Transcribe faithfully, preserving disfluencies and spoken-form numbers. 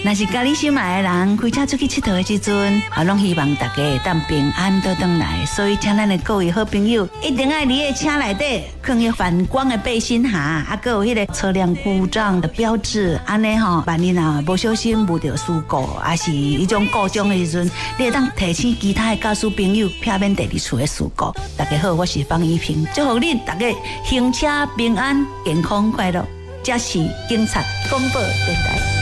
若是家己心爱的人开车出去佚佗的时阵，啊，拢希望大家会当平安倒转来。所以，请咱的各位好朋友一定要伫个车内底放迄反光的背心鞋，啊，还有迄个车辆故障的标志，安尼吼，万一若无小心遇到事故，还是迄种故障的时阵，你会当提醒其他的驾驶朋友，避免第二次的事故。大家好，我是方怡萍，祝福恁大家行车平安、健康快乐。这是警察广播电台。